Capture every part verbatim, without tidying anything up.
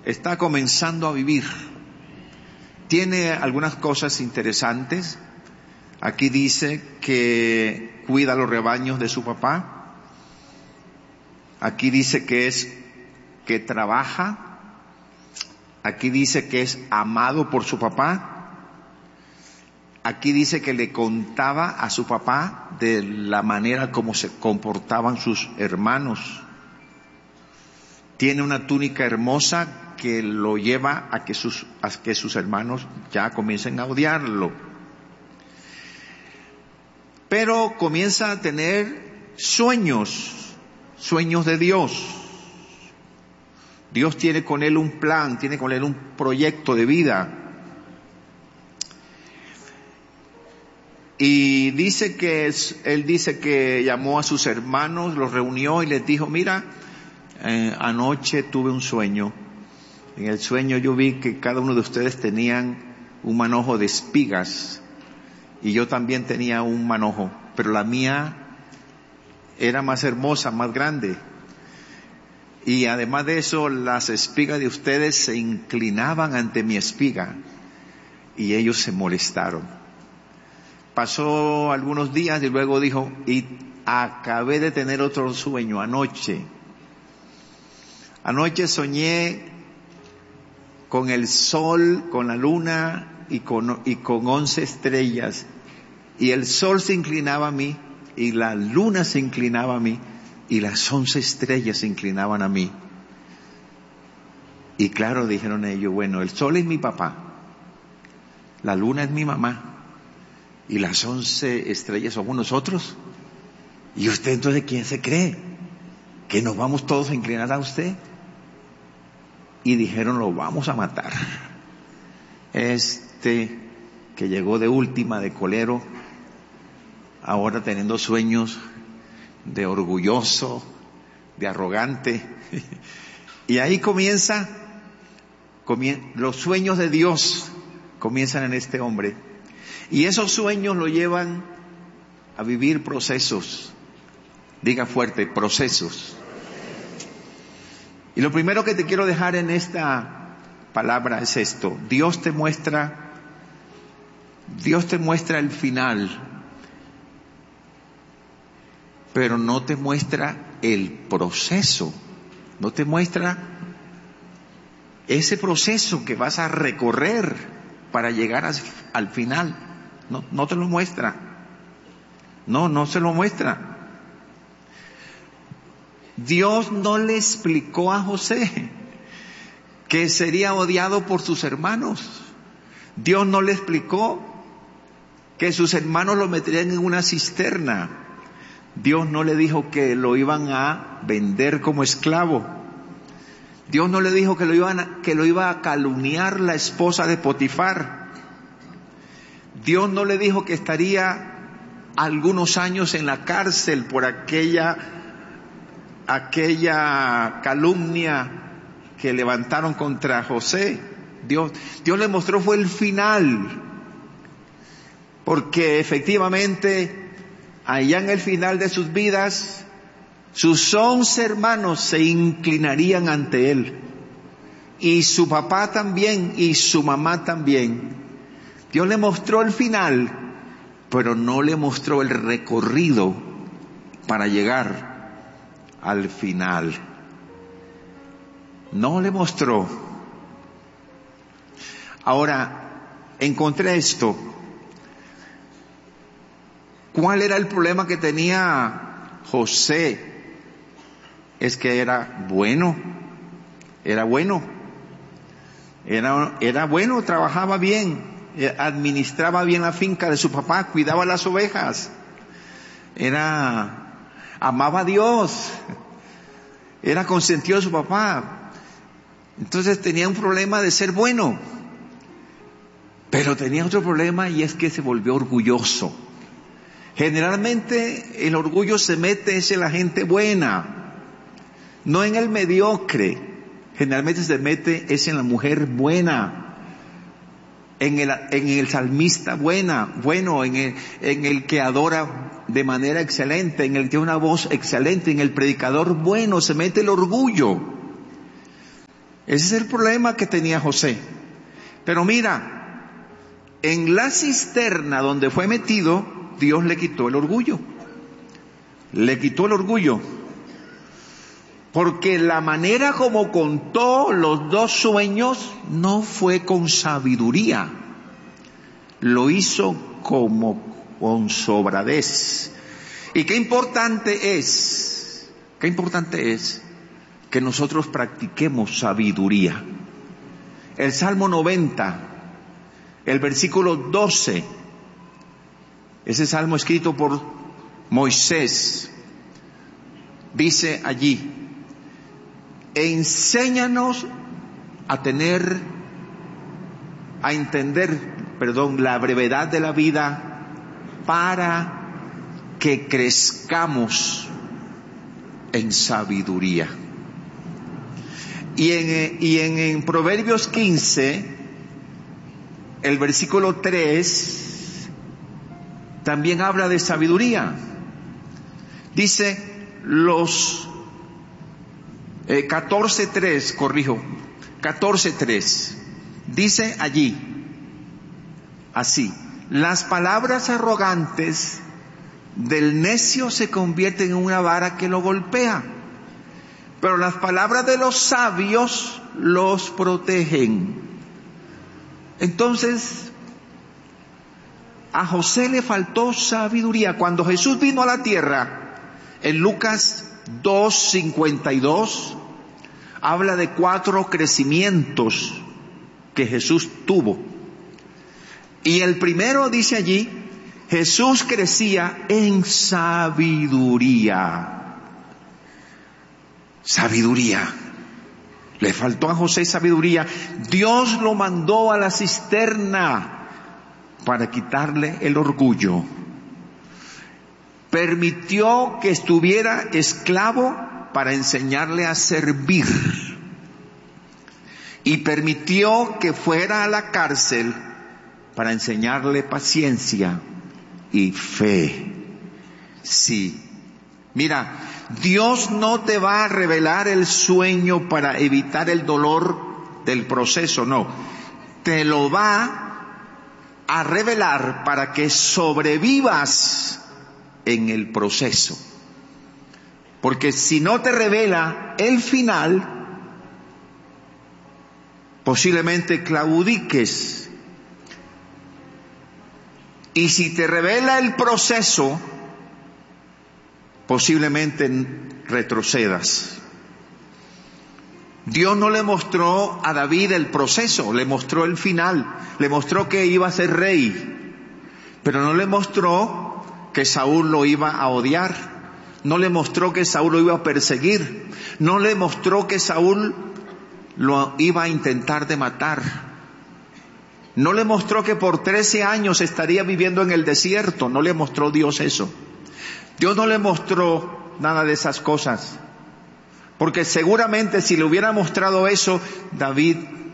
está comenzando a vivir. Tiene algunas cosas interesantes. Aquí dice que cuida los rebaños de su papá. Aquí dice que es que trabaja. Aquí dice que es amado por su papá. Aquí dice que le contaba a su papá de la manera como se comportaban sus hermanos. Tiene una túnica hermosa que lo lleva a que sus, a que sus hermanos ya comiencen a odiarlo. Pero comienza a tener sueños, sueños de Dios. Dios tiene con él un plan, tiene con él un proyecto de vida. Y dice que es, él dice que llamó a sus hermanos, los reunió y les dijo, mira, eh, anoche tuve un sueño. En el sueño yo vi que cada uno de ustedes tenían un manojo de espigas y yo también tenía un manojo, pero la mía era más hermosa, más grande. Y además de eso, las espigas de ustedes se inclinaban ante mi espiga y ellos se molestaron. Pasó algunos días y luego dijo, y acabé de tener otro sueño anoche. Anoche soñé con el sol, con la luna y con, y con once estrellas. Y el sol se inclinaba a mí, y la luna se inclinaba a mí, y las once estrellas se inclinaban a mí. Y claro, dijeron ellos, bueno, el sol es mi papá, la luna es mi mamá, y las once estrellas somos nosotros. ¿Y usted entonces quién se cree? ¿Que nos vamos todos a inclinar a usted? Y dijeron, lo vamos a matar. Este que llegó de última, de colero, ahora teniendo sueños de orgulloso, de arrogante. Y ahí comienza, comien- los sueños de Dios comienzan en este hombre. Y esos sueños lo llevan a vivir procesos. Diga fuerte, procesos. Y lo primero que te quiero dejar en esta palabra es esto. Dios te muestra, Dios te muestra el final, pero no te muestra el proceso. No te muestra ese proceso que vas a recorrer para llegar a, al final. No, no te lo muestra. No, no se lo muestra. Dios no le explicó a José que sería odiado por sus hermanos. Dios no le explicó que sus hermanos lo meterían en una cisterna. Dios no le dijo que lo iban a vender como esclavo. Dios no le dijo que lo iban a, que lo iba a calumniar la esposa de Potifar. Dios no le dijo que estaría algunos años en la cárcel por aquella, aquella calumnia que levantaron contra José. Dios, Dios le mostró fue el final, porque efectivamente allá en el final de sus vidas, sus once hermanos se inclinarían ante él, y su papá también, y su mamá también. Dios le mostró el final, pero no le mostró el recorrido para llegar al final. No le mostró. Ahora, encontré esto. ¿Cuál era el problema que tenía José? Es que era bueno, era bueno, era, era bueno, trabajaba bien, administraba bien la finca de su papá, cuidaba las ovejas, era, amaba a Dios, era consentido de su papá. Entonces tenía un problema de ser bueno, pero tenía otro problema, y es que se volvió orgulloso. Generalmente el orgullo se mete es en la gente buena, no en el mediocre. Generalmente se mete es en la mujer buena, en el, en el salmista buena, bueno, en el, en el que adora de manera excelente, en el que tiene una voz excelente, en el predicador bueno, se mete el orgullo. Ese es el problema que tenía José. Pero mira, en la cisterna donde fue metido, Dios le quitó el orgullo. Le quitó el orgullo. Porque la manera como contó los dos sueños no fue con sabiduría. Lo hizo como con sobradez. Y qué importante es, qué importante es que nosotros practiquemos sabiduría. El Salmo noventa, el versículo doce, ese salmo escrito por Moisés, dice allí: enséñanos a tener, a entender, perdón, la brevedad de la vida para que crezcamos en sabiduría. Y en, y en, en Proverbios quince, el versículo tres, también habla de sabiduría. Dice los eh, catorce tres, corrijo, catorce tres, dice allí así: las palabras arrogantes del necio se convierten en una vara que lo golpea, pero las palabras de los sabios los protegen. Entonces, a José le faltó sabiduría. Cuando Jesús vino a la tierra, en Lucas dos cincuenta y dos, habla de cuatro crecimientos que Jesús tuvo. Y el primero dice allí: Jesús crecía en sabiduría. Sabiduría. Le faltó a José sabiduría. Dios lo mandó a la cisterna para quitarle el orgullo. Permitió que estuviera esclavo para enseñarle a servir. Y permitió que fuera a la cárcel para enseñarle paciencia y fe. Sí. Mira, Dios no te va a revelar el sueño para evitar el dolor del proceso, no. Te lo va a revelar para que sobrevivas en el proceso. Porque si no te revela el final, posiblemente claudiques. Y si te revela el proceso, posiblemente retrocedas. Dios no le mostró a David el proceso, le mostró el final, le mostró que iba a ser rey, pero no le mostró que Saúl lo iba a odiar, no le mostró que Saúl lo iba a perseguir, no le mostró que Saúl lo iba a intentar de matar, no le mostró que por trece años estaría viviendo en el desierto, no le mostró Dios eso. Dios no le mostró nada de esas cosas, porque seguramente si le hubiera mostrado eso, David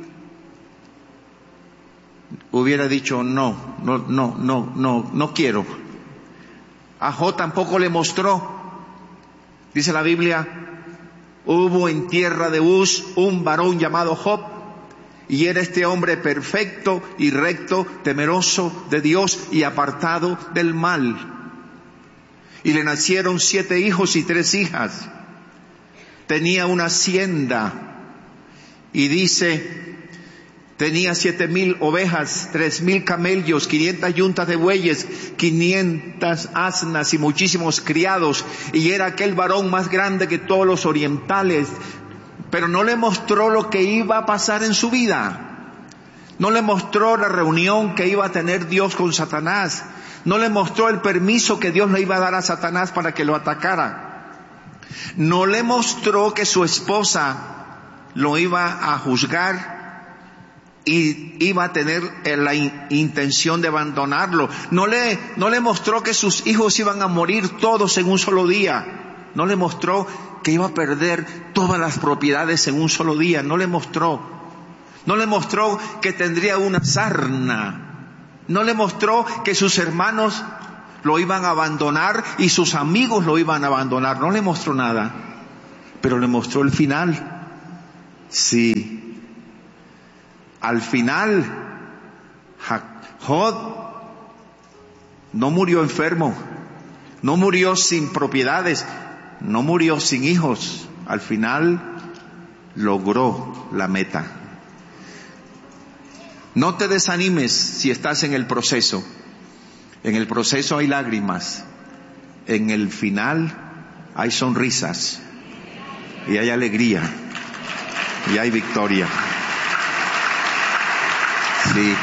hubiera dicho no, no, no, no, no, no quiero. A Job tampoco le mostró. Dice la Biblia: hubo en tierra de Uz un varón llamado Job, y era este hombre perfecto y recto, temeroso de Dios y apartado del mal. Y le nacieron siete hijos y tres hijas. Tenía una hacienda. Y dice, tenía siete mil ovejas, tres mil camellos, quinientas yuntas de bueyes, quinientas asnas y muchísimos criados. Y era aquel varón más grande que todos los orientales. Pero no le mostró lo que iba a pasar en su vida. No le mostró la reunión que iba a tener Dios con Satanás. No le mostró el permiso que Dios le iba a dar a Satanás para que lo atacara. No le mostró que su esposa lo iba a juzgar y iba a tener la intención de abandonarlo. No le, no le mostró que sus hijos iban a morir todos en un solo día. No le mostró que iba a perder todas las propiedades en un solo día. No le mostró. No le mostró que tendría una sarna. No le mostró que sus hermanos lo iban a abandonar y sus amigos lo iban a abandonar. No le mostró nada, pero le mostró el final. Sí. Al final, Job no murió enfermo, no murió sin propiedades, no murió sin hijos. Al final logró la meta. No te desanimes si estás en el proceso. En el proceso hay lágrimas. En el final hay sonrisas. Y hay alegría. Y hay victoria. Sí.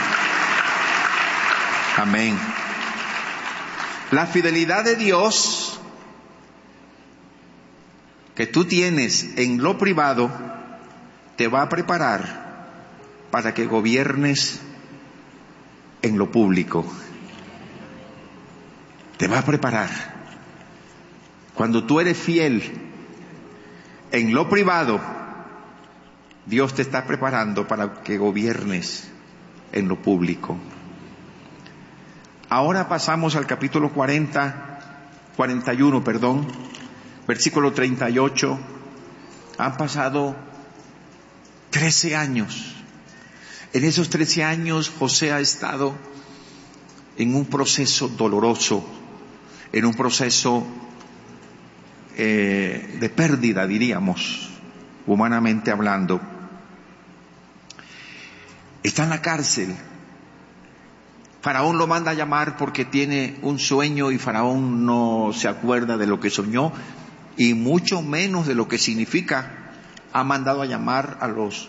Amén. La fidelidad de Dios que tú tienes en lo privado te va a preparar para que gobiernes en lo público. Te va a preparar. Cuando tú eres fiel en lo privado, Dios te está preparando para que gobiernes en lo público. Ahora pasamos al capítulo cuarenta, cuarenta y uno, perdón, versículo treinta y ocho. Han pasado trece años. En esos trece años José ha estado en un proceso doloroso, en un proceso eh, de pérdida, diríamos, humanamente hablando. Está en la cárcel. Faraón lo manda a llamar porque tiene un sueño y Faraón no se acuerda de lo que soñó y mucho menos de lo que significa. Ha mandado a llamar a los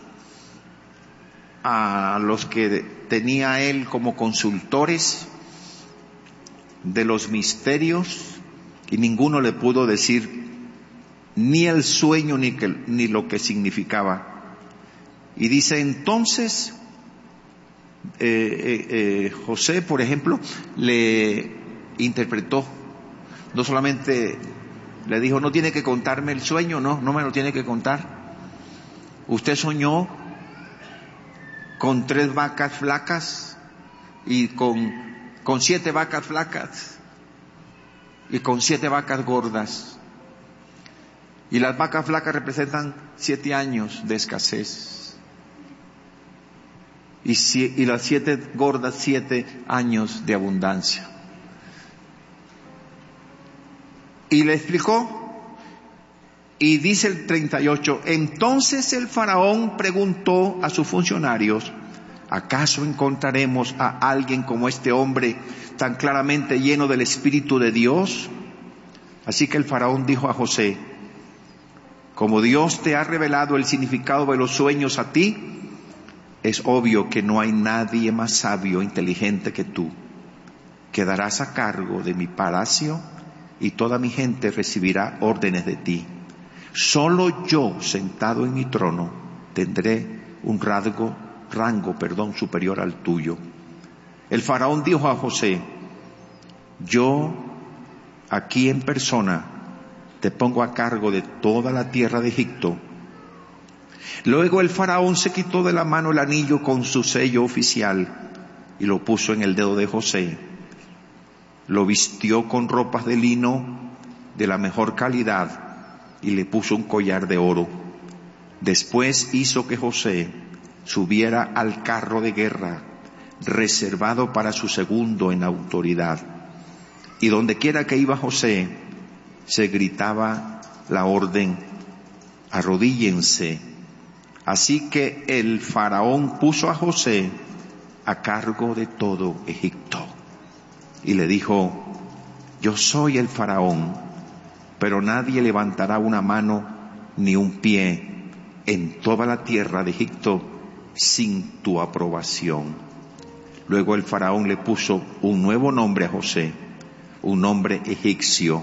a los que tenía él como consultores de los misterios y ninguno le pudo decir ni el sueño ni, que, ni lo que significaba. Y dice entonces eh, eh, eh, José, por ejemplo, le interpretó, no solamente le dijo no tiene que contarme el sueño, no, no me lo tiene que contar. Usted soñó con tres vacas flacas y con, con siete vacas flacas y con siete vacas gordas. Y las vacas flacas representan siete años de escasez. Y, si, y las siete gordas, siete años de abundancia. Y le explicó. Y dice el treinta y ocho, entonces el faraón preguntó a sus funcionarios, ¿acaso encontraremos a alguien como este hombre tan claramente lleno del Espíritu de Dios? Así que el faraón dijo a José, como Dios te ha revelado el significado de los sueños a ti, es obvio que no hay nadie más sabio e inteligente que tú. Quedarás a cargo de mi palacio y toda mi gente recibirá órdenes de ti. Solo yo, sentado en mi trono, tendré un rango, rango, perdón, superior al tuyo. El faraón dijo a José, yo aquí en persona te pongo a cargo de toda la tierra de Egipto. Luego el faraón se quitó de la mano el anillo con su sello oficial y lo puso en el dedo de José. Lo vistió con ropas de lino de la mejor calidad y le puso un collar de oro. Después hizo que José subiera al carro de guerra, reservado para su segundo en autoridad. Y donde quiera que iba José, se gritaba la orden, arrodíllense. Así que el faraón puso a José a cargo de todo Egipto. Y le dijo, yo soy el faraón, pero nadie levantará una mano ni un pie en toda la tierra de Egipto sin tu aprobación. Luego el faraón le puso un nuevo nombre a José, un nombre egipcio,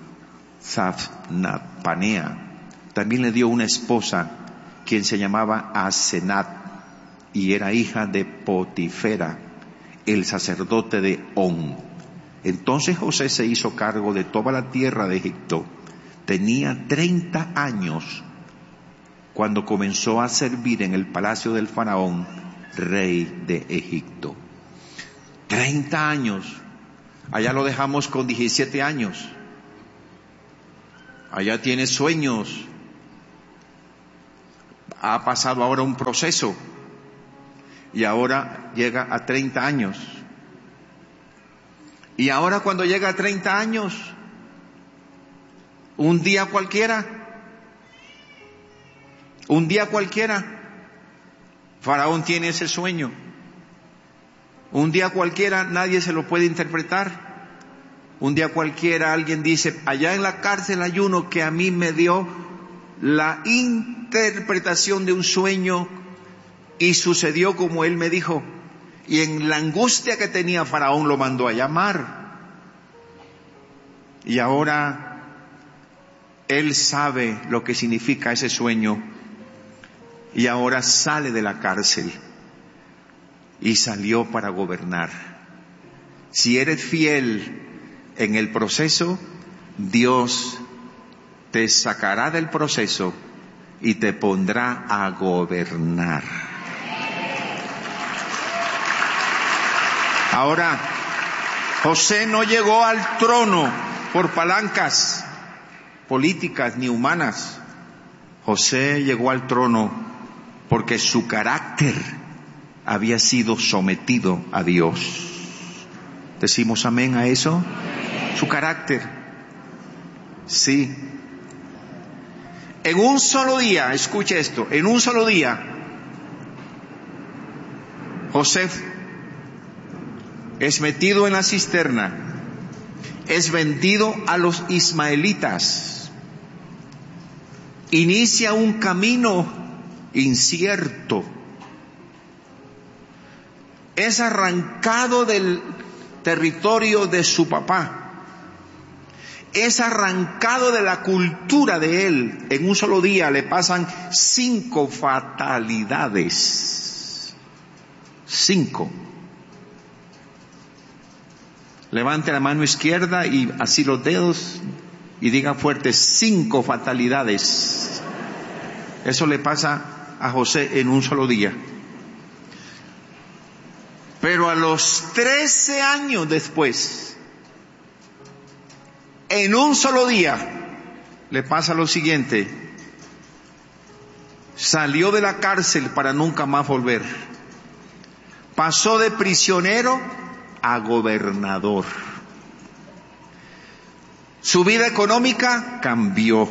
Zaphnath-Panea. También le dio una esposa, quien se llamaba Asenat, y era hija de Potifera, el sacerdote de On. Entonces José se hizo cargo de toda la tierra de Egipto. Tenía treinta años cuando comenzó a servir en el palacio del faraón, rey de Egipto. Treinta años. Allá lo dejamos con diecisiete años. Allá tiene sueños. ha pasado ahora un proceso y ahora llega a treinta años. Y ahora cuando llega a treinta años, un día cualquiera, un día cualquiera, Faraón tiene ese sueño. Un día cualquiera nadie se lo puede interpretar. Un día cualquiera alguien dice, allá en la cárcel hay uno que a mí me dio la interpretación de un sueño y sucedió como él me dijo. Y en la angustia que tenía Faraón lo mandó a llamar. Y ahora él sabe lo que significa ese sueño. Y ahora sale de la cárcel. Y salió para gobernar. Si eres fiel en el proceso, Dios te sacará del proceso y te pondrá a gobernar. Ahora, José no llegó al trono por palancas políticas ni humanas. José llegó al trono porque su carácter había sido sometido a Dios. ¿Decimos amén a eso? Su carácter. Sí. En un solo día, escuche esto, en un solo día, José es metido en la cisterna, es vendido a los ismaelitas, inicia un camino incierto, es arrancado del territorio de su papá, es arrancado de la cultura de él. En un solo día le pasan cinco fatalidades. Cinco. Levante la mano izquierda y así los dedos y diga fuerte, cinco fatalidades. Eso le pasa a José en un solo día. Pero a los trece años después, en un solo día, le pasa lo siguiente. Salió de la cárcel para nunca más volver. Pasó de prisionero a gobernador. Su vida económica cambió.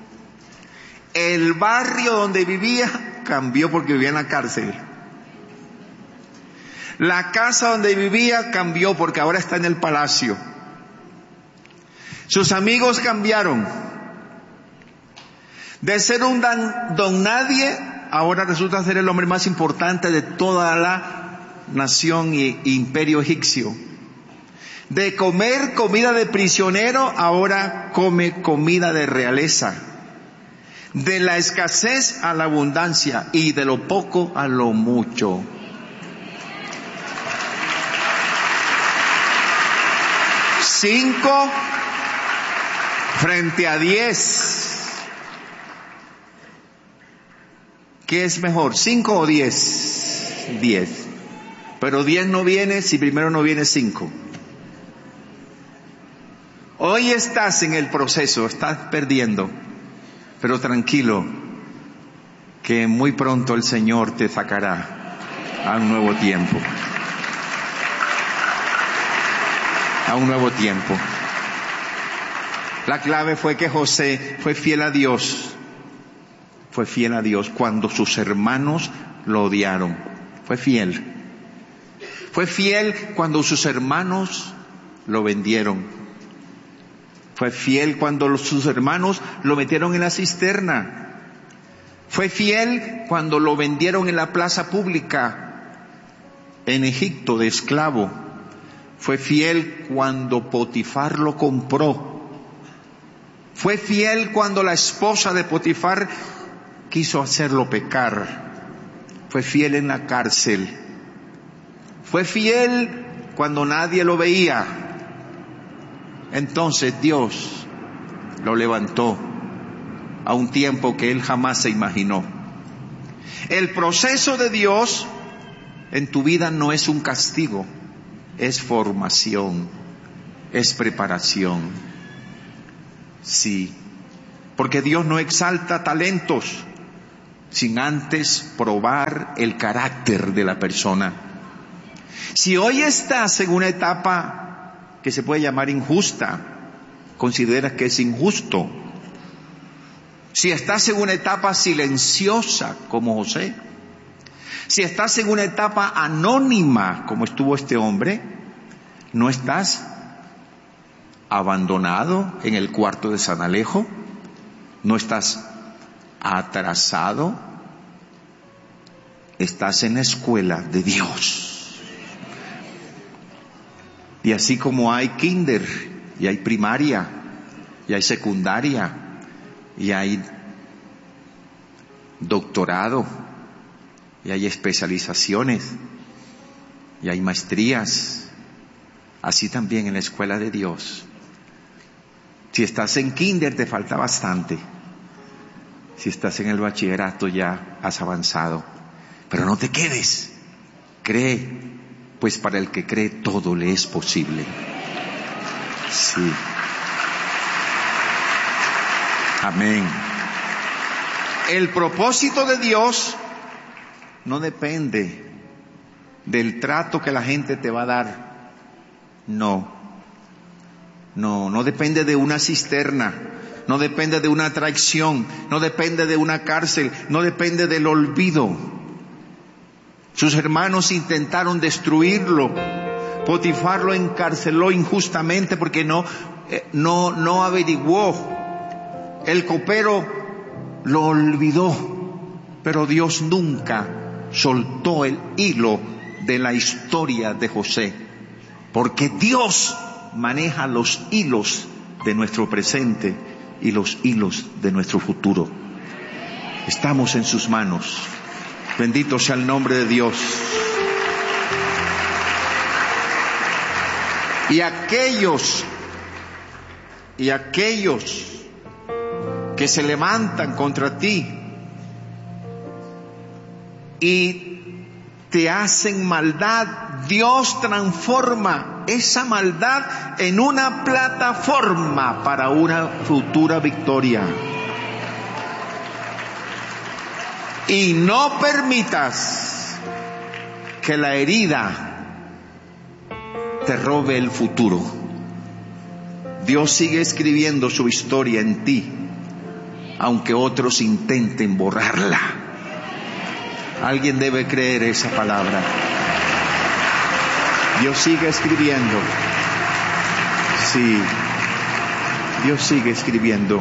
El barrio donde vivía cambió porque vivía en la cárcel. La casa donde vivía cambió porque ahora está en el palacio. Sus amigos cambiaron. De ser un dan, don nadie, ahora resulta ser el hombre más importante de toda la nación e imperio egipcio. De comer comida de prisionero, ahora come comida de realeza. De la escasez a la abundancia y de lo poco a lo mucho. Cinco frente a diez. ¿Qué es mejor? ¿Cinco o diez? Diez. Pero diez no viene si primero no viene cinco. Hoy estás en el proceso, estás perdiendo. Pero tranquilo, que muy pronto el Señor te sacará a un nuevo tiempo. A un nuevo tiempo. La clave fue que José fue fiel a Dios. Fue fiel a Dios cuando sus hermanos lo odiaron. Fue fiel. Fue fiel cuando sus hermanos lo vendieron. Fue fiel cuando sus hermanos lo metieron en la cisterna. Fue fiel cuando lo vendieron en la plaza pública en Egipto de esclavo. Fue fiel cuando Potifar lo compró. Fue fiel cuando la esposa de Potifar quiso hacerlo pecar. Fue fiel en la cárcel. Fue fiel cuando nadie lo veía. Entonces Dios lo levantó a un tiempo que él jamás se imaginó. El proceso de Dios en tu vida no es un castigo, es formación, es preparación. Sí, porque Dios no exalta talentos, sin antes probar el carácter de la persona. Si hoy estás en una etapa que se puede llamar injusta, consideras que es injusto. Si estás en una etapa silenciosa como José, si estás en una etapa anónima como estuvo este hombre, no estás abandonado en el cuarto de San Alejo, no estás atrasado, estás en la escuela de Dios. Y así como hay kinder, y hay primaria, y hay secundaria, y hay doctorado, y hay especializaciones, y hay maestrías, así también en la escuela de Dios. Si estás en kinder te falta bastante. Si estás en el bachillerato ya has avanzado. Pero no te quedes. Cree, pues para el que cree todo le es posible. Sí. Amén. El propósito de Dios no depende del trato que la gente te va a dar. No. No, no depende de una cisterna. No depende de una traición. No depende de una cárcel. No depende del olvido. Sus hermanos intentaron destruirlo. Potifar lo encarceló injustamente porque no, eh, no, no averiguó. El copero lo olvidó, pero Dios nunca soltó el hilo de la historia de José, porque Dios maneja los hilos de nuestro presente y los hilos de nuestro futuro. Estamos en sus manos. Bendito sea el nombre de Dios. Y aquellos, y aquellos que se levantan contra ti y te hacen maldad, Dios transforma esa maldad en una plataforma para una futura victoria. Y no permitas que la herida te robe el futuro. Dios sigue escribiendo su historia en ti, aunque otros intenten borrarla. Alguien debe creer esa palabra. Dios sigue escribiendo. Sí, Dios sigue escribiendo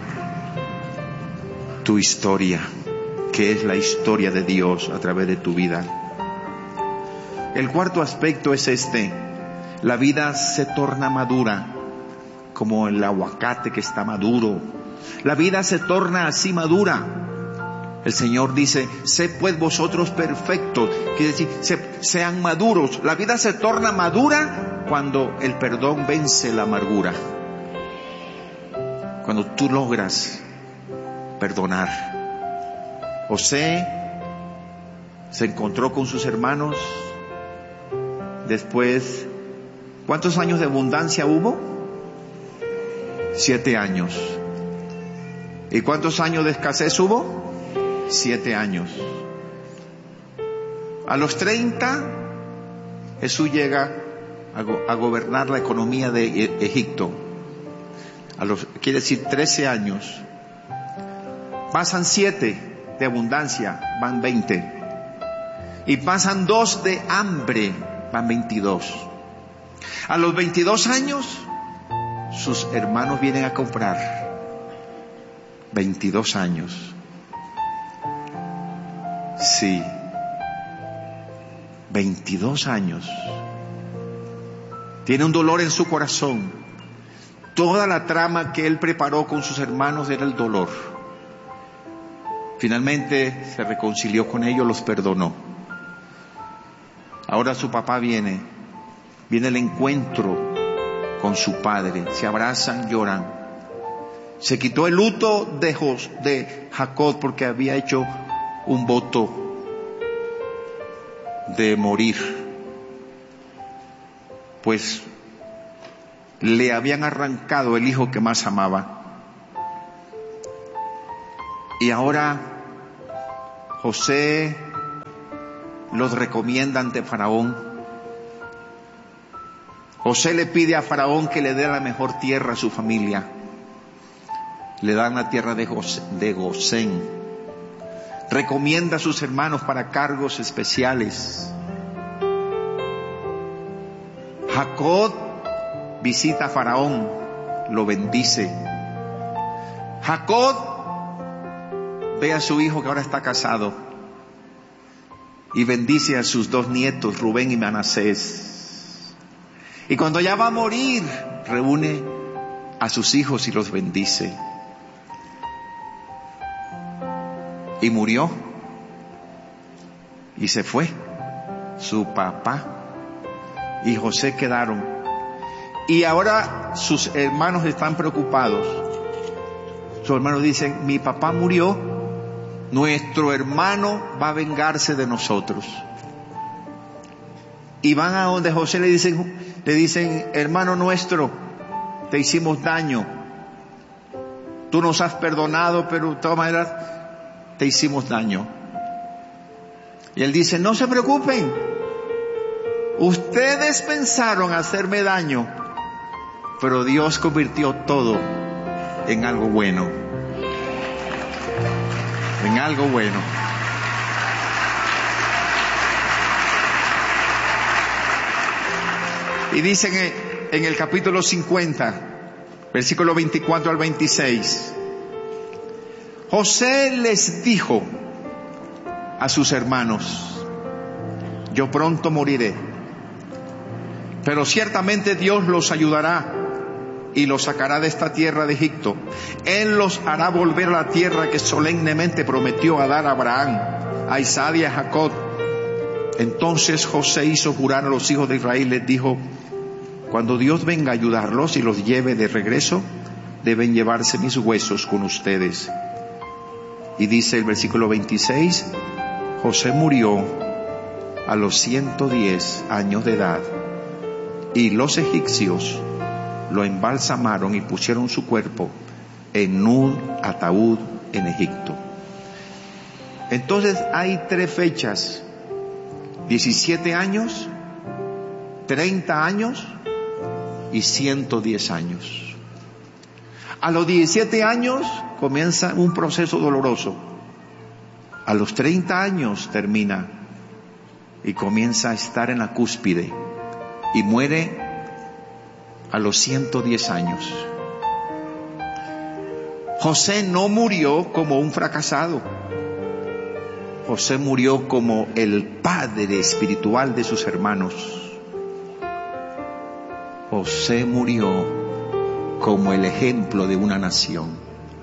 tu historia, que es la historia de Dios a través de tu vida. El cuarto aspecto es este: la vida se torna madura como el aguacate que está maduro. La vida se torna así madura. El Señor dice: sed pues vosotros perfectos, quiere decir, se, sean maduros. La vida se torna madura cuando el perdón vence la amargura, cuando tú logras perdonar. José se encontró con sus hermanos después. ¿Cuántos años de abundancia hubo? Siete años. ¿Y cuántos años de escasez hubo? Siete años. A los treinta, Jesús llega a, go- a gobernar la economía de E- Egipto. A los, quiere decir trece años. Pasan siete de abundancia, van veinte. Y pasan dos de hambre, van veintidós. A los veintidós años, sus hermanos vienen a comprar. veintidós años. Sí. veintidós años. Tiene un dolor en su corazón. Toda la trama que él preparó con sus hermanos era el dolor. Finalmente se reconcilió con ellos, los perdonó. Ahora su papá viene, viene el encuentro con su padre, se abrazan, lloran. Se quitó el luto de, Jos, de Jacob porque había hecho un voto de morir, pues le habían arrancado el hijo que más amaba. Y ahora José los recomienda ante Faraón. José le pide a Faraón que le dé la mejor tierra a su familia. Le dan la tierra de, José, de Gosén. Recomienda a sus hermanos para cargos especiales. Jacob visita a Faraón, lo bendice. Jacob ve a su hijo que ahora está casado y bendice a sus dos nietos, Rubén y Manasés. Y cuando ya va a morir, reúne a sus hijos y los bendice. Y murió. Y se fue. Su papá y José quedaron. Y ahora sus hermanos están preocupados. Sus hermanos dicen, mi papá murió, nuestro hermano va a vengarse de nosotros. Y van a donde José le dicen, le dicen, hermano nuestro, te hicimos daño. Tú nos has perdonado, pero de todas maneras te hicimos daño. Y él dice, no se preocupen. Ustedes pensaron hacerme daño, pero Dios convirtió todo en algo bueno. En algo bueno. Y dicen en el capítulo cincuenta, versículo veinticuatro al veintiséis, José les dijo a sus hermanos, yo pronto moriré, pero ciertamente Dios los ayudará y los sacará de esta tierra de Egipto. Él los hará volver a la tierra que solemnemente prometió a dar a Abraham, a Isaac y a Jacob. Entonces José hizo jurar a los hijos de Israel, les dijo, cuando Dios venga a ayudarlos y los lleve de regreso, deben llevarse mis huesos con ustedes. Y dice el versículo veintiséis, José murió a los ciento diez años de edad, y los egipcios lo embalsamaron y pusieron su cuerpo en un ataúd en Egipto. Entonces hay tres fechas: diecisiete años, treinta años y ciento diez años. A los diecisiete años comienza un proceso doloroso. A los treinta años termina y comienza a estar en la cúspide y muere a los ciento diez años. José no murió como un fracasado. José murió como el padre espiritual de sus hermanos. José murió como el ejemplo de una nación.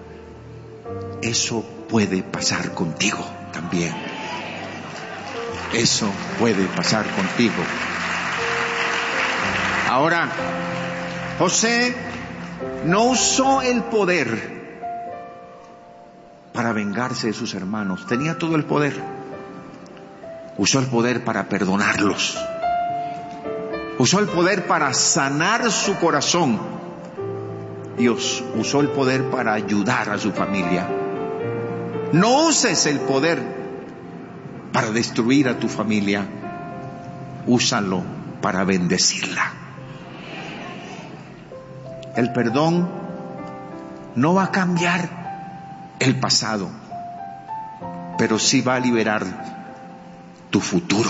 Eso puede pasar contigo también. Eso puede pasar contigo. Ahora, José no usó el poder para vengarse de sus hermanos. Tenía todo el poder. Usó el poder para perdonarlos. Usó el poder para sanar su corazón. Dios usó el poder para ayudar a su familia. No uses el poder para destruir a tu familia. Úsalo para bendecirla. El perdón no va a cambiar el pasado, pero sí va a liberar tu futuro.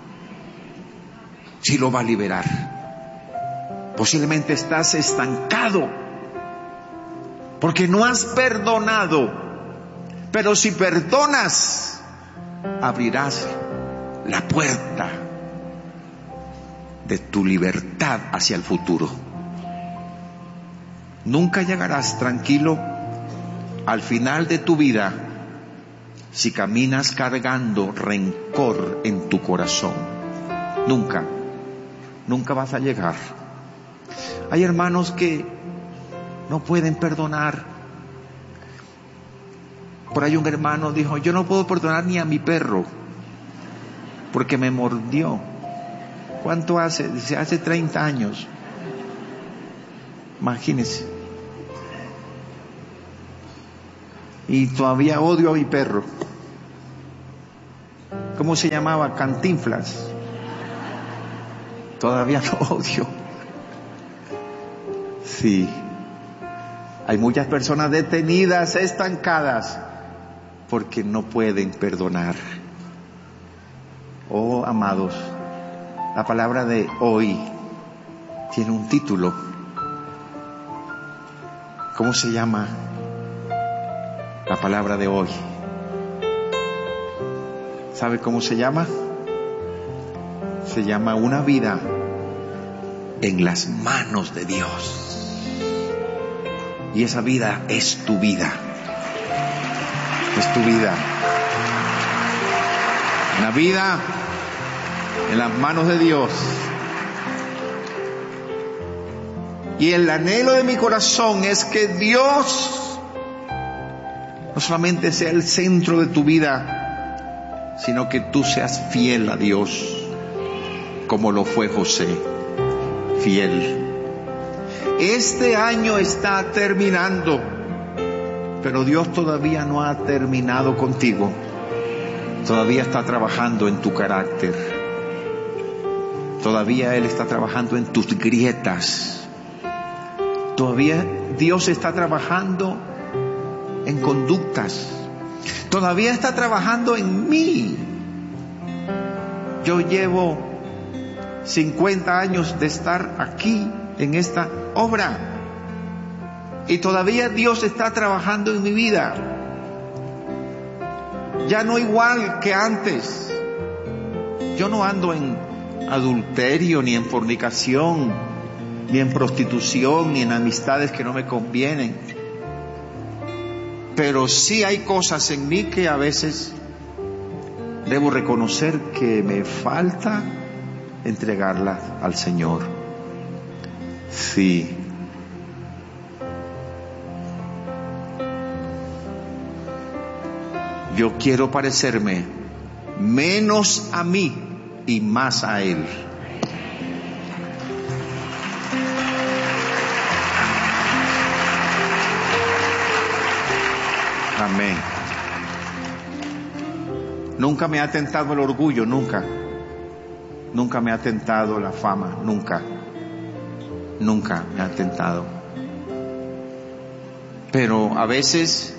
Sí lo va a liberar. Posiblemente estás estancado porque no has perdonado, pero si perdonas, abrirás la puerta de tu libertad hacia el futuro. Nunca llegarás tranquilo al final de tu vida si caminas cargando rencor en tu corazón. Nunca, nunca vas a llegar. Hay hermanos que no pueden perdonar. Por ahí un hermano dijo, yo no puedo perdonar ni a mi perro porque me mordió. ¿Cuánto hace? Dice, hace treinta años. Imagínense. Y todavía odio a mi perro. ¿cómo se llamaba? Cantinflas. Todavía lo odio. Sí. Hay muchas personas detenidas, estancadas, porque no pueden perdonar. Oh, amados, la palabra de hoy tiene un título. ¿Cómo se llama la palabra de hoy? ¿Sabe cómo se llama? Se llama una vida en las manos de Dios. Y esa vida es tu vida. Es tu vida. Una vida en las manos de Dios. Y el anhelo de mi corazón es que Dios no solamente sea el centro de tu vida, sino que tú seas fiel a Dios, como lo fue José, fiel. Este año está terminando, pero Dios todavía no ha terminado contigo. Todavía está trabajando en tu carácter. Todavía Él está trabajando en tus grietas. Todavía Dios está trabajando en conductas. Todavía está trabajando en mí. Yo llevo cincuenta años de estar aquí en esta obra y todavía Dios está trabajando en mi vida. Ya no igual que antes. Yo no ando en adulterio, ni en fornicación, ni en prostitución, ni en amistades que no me convienen. Pero sí hay cosas en mí que a veces debo reconocer que me falta entregarlas al Señor. Sí. Yo quiero parecerme menos a mí y más a Él. Amén. Nunca me ha tentado el orgullo, nunca. Nunca me ha tentado la fama, nunca. Nunca me ha tentado. Pero a veces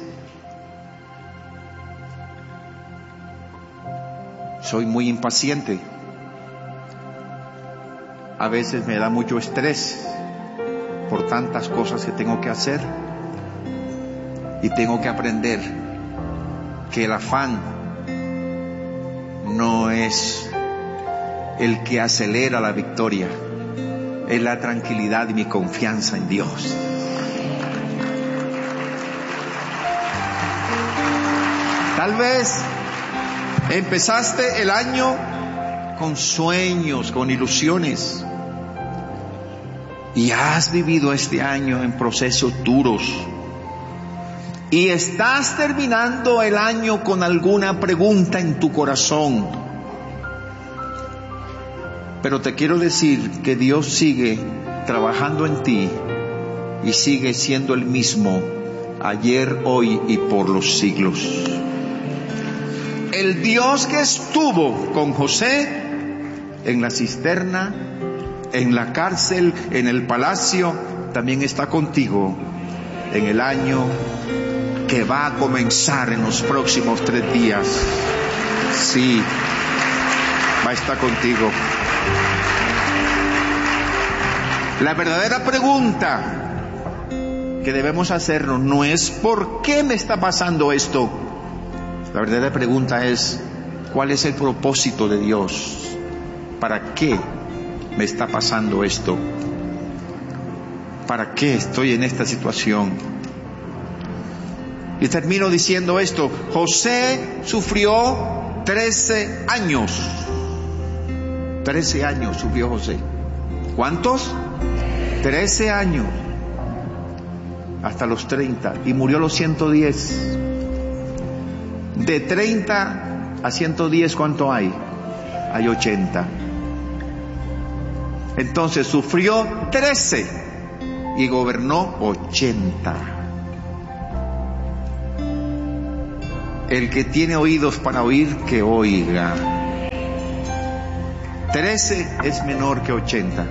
soy muy impaciente. A veces me da mucho estrés por tantas cosas que tengo que hacer. Y tengo que aprender que el afán no es el que acelera la victoria, es la tranquilidad y mi confianza en Dios. Tal vez empezaste el año con sueños, con ilusiones, y has vivido este año en procesos duros. Y estás terminando el año con alguna pregunta en tu corazón. Pero te quiero decir que Dios sigue trabajando en ti y sigue siendo el mismo ayer, hoy y por los siglos. El Dios que estuvo con José en la cisterna, en la cárcel, en el palacio, también está contigo en el año que va a comenzar en los próximos tres días. Sí, va a estar contigo. La verdadera pregunta que debemos hacernos no es ¿por qué me está pasando esto? La verdadera pregunta es ¿cuál es el propósito de Dios? ¿Para qué me está pasando esto? ¿Para qué estoy en esta situación? Y termino diciendo esto: José sufrió trece años. Trece años sufrió José. ¿Cuántos? Trece años. Hasta los treinta. Y murió a los ciento diez. De treinta a ciento diez, ¿cuánto hay? Hay ochenta. Entonces sufrió trece y gobernó ochenta. El que tiene oídos para oír, que oiga. Trece es menor que ochenta.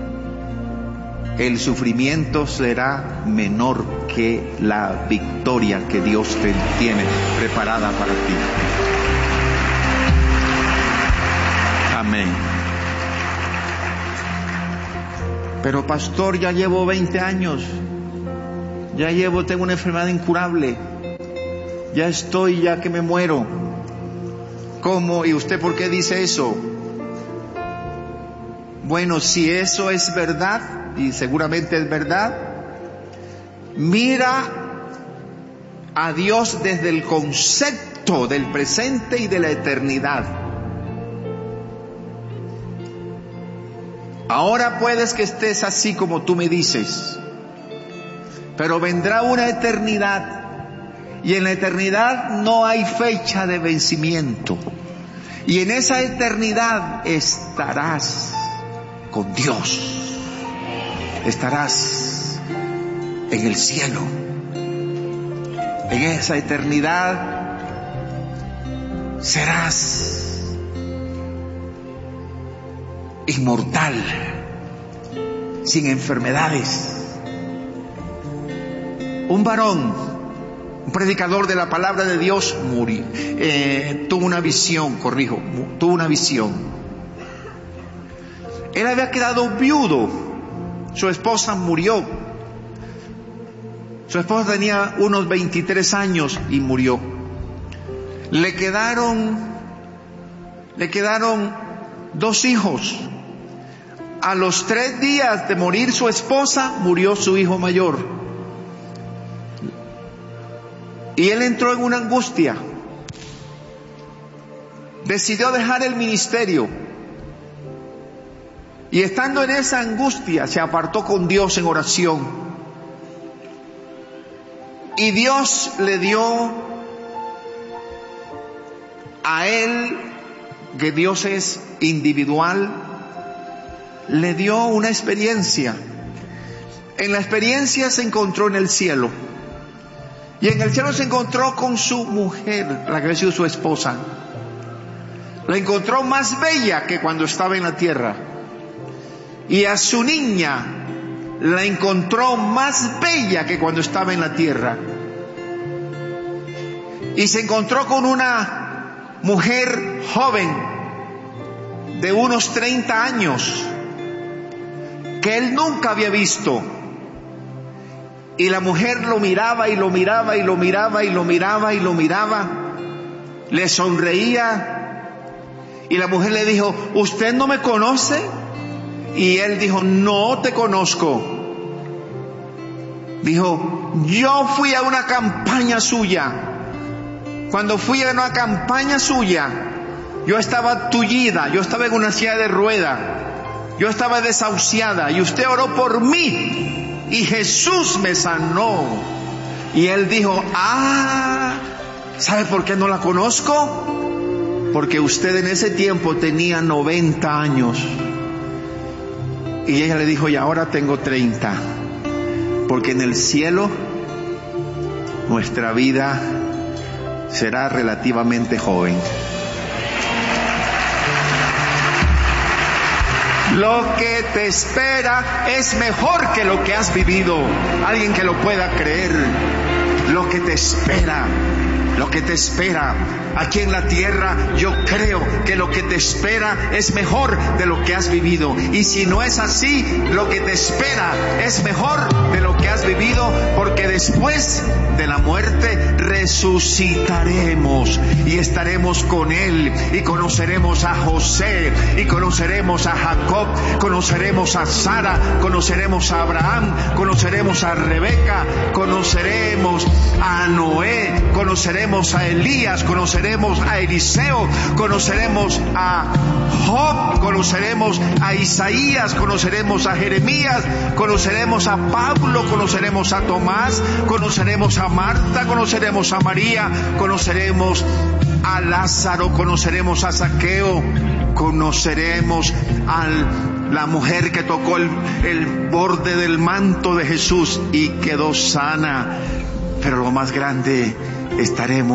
El sufrimiento será menor que la victoria que Dios te tiene preparada para ti. Amén. Pero pastor, ya llevo veinte años. Ya llevo, tengo una enfermedad incurable. Ya estoy, ya que me muero. ¿Cómo? ¿Y usted por qué dice eso? Bueno, si eso es verdad, y seguramente es verdad, mira a Dios desde el concepto del presente y de la eternidad. Ahora puedes que estés así como tú me dices, pero vendrá una eternidad, y en la eternidad no hay fecha de vencimiento, y en esa eternidad estarás con Dios, estarás en el cielo. En esa eternidad serás inmortal, sin enfermedades. Un varón, un predicador de la palabra de Dios, murió, eh, tuvo una visión, corrijo, tuvo una visión. Él había quedado viudo, su esposa murió. Su esposa tenía unos veintitrés años y murió. Le quedaron, le quedaron dos hijos. A los tres días de morir su esposa, murió su hijo mayor. Y él entró en una angustia. Decidió dejar el ministerio. Y estando en esa angustia, se apartó con Dios en oración. Y Dios le dio a él, que Dios es individual, le dio una experiencia. En la experiencia se encontró en el cielo. Y en el cielo se encontró con su mujer, la que había sido su esposa. La encontró más bella que cuando estaba en la tierra. Y a su niña la encontró más bella que cuando estaba en la tierra. Y se encontró con una mujer joven de unos treinta años que él nunca había visto. Y la mujer lo miraba y lo miraba y lo miraba y lo miraba y lo miraba. Le sonreía. Y la mujer le dijo: ¿usted no me conoce? Y él dijo: no te conozco. Dijo: yo fui a una campaña suya. Cuando fui a una campaña suya, yo estaba tullida, yo estaba en una silla de rueda, yo estaba desahuciada, y usted oró por mí y Jesús me sanó. Y él dijo: ah, ¿sabe por qué no la conozco? Porque usted en ese tiempo tenía noventa años. Y ella le dijo: y ahora tengo treinta, porque en el cielo nuestra vida será relativamente joven. Lo que te espera es mejor que lo que has vivido. Alguien que lo pueda creer. Lo que te espera, lo que te espera aquí en la tierra, yo creo que lo que te espera es mejor de lo que has vivido. Y si no es así, lo que te espera es mejor de lo que has vivido, porque después de la muerte resucitaremos y estaremos con Él, y conoceremos a José, y conoceremos a Jacob, conoceremos a Sara, conoceremos a Abraham, conoceremos a Rebeca, conoceremos a Noé, conoceremos a Elías, conoceremos a Eliseo, conoceremos a Job, conoceremos a Isaías, conoceremos a Jeremías, conoceremos a Pablo, conoceremos a Tomás, conoceremos a Marta, conoceremos a María, conoceremos a Lázaro, conoceremos a Zaqueo, conoceremos a la mujer que tocó el, el borde del manto de Jesús y quedó sana. Pero lo más grande, estaremos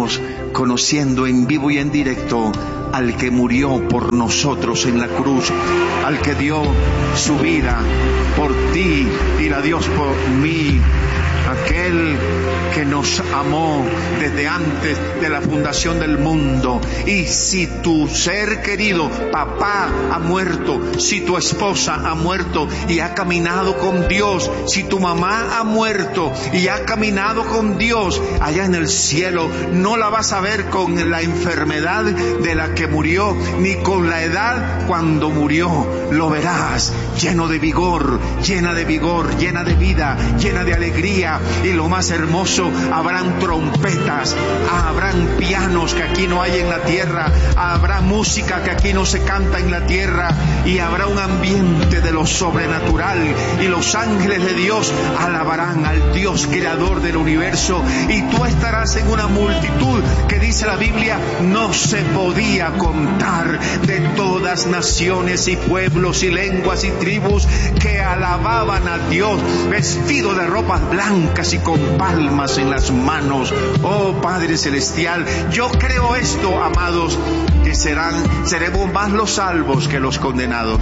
conociendo en vivo y en directo al que murió por nosotros en la cruz, al que dio su vida por ti y la dio por mí, aquel que nos amó desde antes de la fundación del mundo. Y si tu ser querido, papá, ha muerto, si tu esposa ha muerto y ha caminado con Dios, si tu mamá ha muerto y ha caminado con Dios, allá en el cielo no la vas a ver con la enfermedad de la que murió, ni con la edad cuando murió. Lo verás lleno de vigor, llena de vigor, llena de vida, llena de alegría. Y lo más hermoso, habrán trompetas, habrán pianos que aquí no hay en la tierra, habrá música que aquí no se canta en la tierra, y habrá un ambiente de lo sobrenatural, y los ángeles de Dios alabarán al Dios creador del universo, y tú estarás en una multitud que, dice la Biblia, no se podía contar, de todas naciones y pueblos y lenguas y tribus que alababan a Dios, vestido de ropas blancas y con palmas en las manos. Oh Padre Celestial, yo creo esto, amados, que serán, seremos más los salvos que los condenados,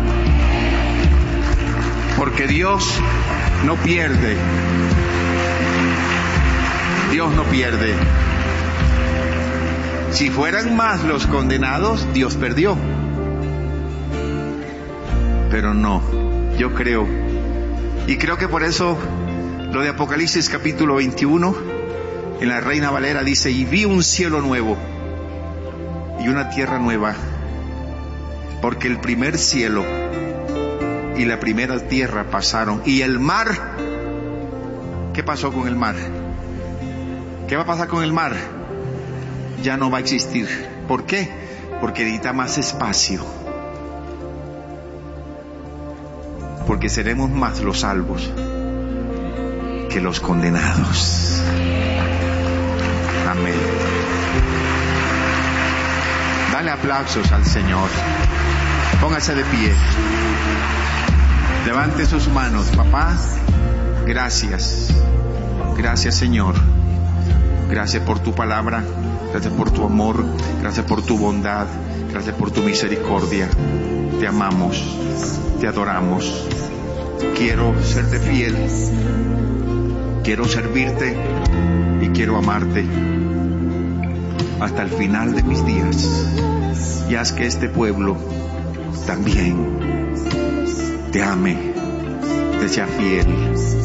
porque Dios no pierde. Dios no pierde. Si fueran más los condenados, Dios perdió. Pero no, yo creo, y creo que por eso lo de Apocalipsis capítulo veintiuno, en la Reina Valera dice: y vi un cielo nuevo y una tierra nueva, porque el primer cielo y la primera tierra pasaron, y el mar, ¿qué pasó con el mar? ¿Qué va a pasar con el mar? Ya no va a existir. ¿Por qué? Porque necesita más espacio, porque seremos más los salvos que los condenados. Amén. Dale aplausos al Señor. Póngase de pie. Levante sus manos. Papá, gracias. Gracias, Señor. Gracias por tu palabra. Gracias por tu amor. Gracias por tu bondad. Gracias por tu misericordia. Te amamos. Te adoramos. Quiero serte fiel. Quiero servirte y quiero amarte hasta el final de mis días. Y haz que este pueblo también te ame, te sea fiel